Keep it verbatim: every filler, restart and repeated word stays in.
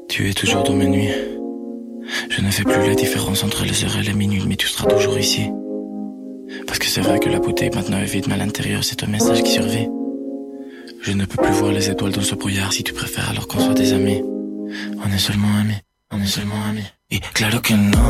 Tu es toujours dans mes nuits. Je ne fais plus la différence entre les heures et les minutes, mais tu seras toujours ici. Parce que c'est vrai que la bouteille maintenant est vide, mais à l'intérieur c'est un message qui survit. Je ne peux plus voir les étoiles dans ce brouillard. Si tu préfères alors qu'on soit des amis. On est seulement amis, on est seulement amis. Y claro que no,